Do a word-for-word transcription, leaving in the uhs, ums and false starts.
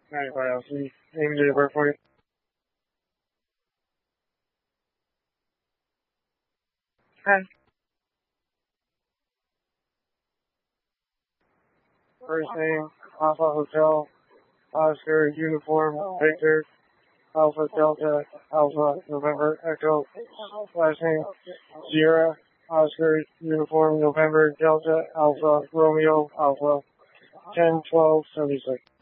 ninety-five, I'll see. Name and date of birth for you. Okay. First name, Alpha Hotel, Oscar, Uniform, Victor, Alpha Delta, Alpha November Echo. Last name, Sierra, Oscar, Uniform, November Delta, Alpha Romeo, Alpha ten twelve seventy-six.